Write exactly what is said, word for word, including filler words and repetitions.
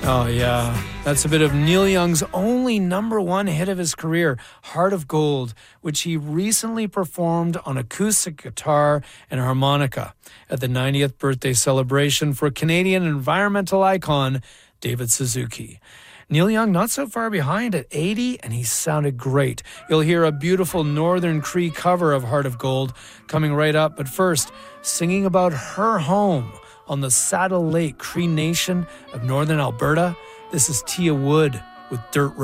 Oh, yeah. That's a bit of Neil Young's only number one hit of his career, Heart of Gold, which he recently performed on acoustic guitar and harmonica at the ninetieth birthday celebration for Canadian environmental icon David Suzuki. Neil Young not so far behind at eighty, and he sounded great. You'll hear a beautiful Northern Cree cover of Heart of Gold coming right up, but first, singing about her home on the Saddle Lake Cree Nation of Northern Alberta, this is Tia Wood with Dirt Road.